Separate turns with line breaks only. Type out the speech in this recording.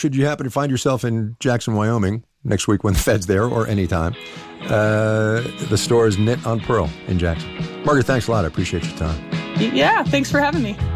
should you happen to find yourself in Jackson, Wyoming next week when the Fed's there, or anytime, the store is Knit on Pearl in Jackson. Margaret, thanks a lot. I appreciate your time.
Yeah, thanks for having me.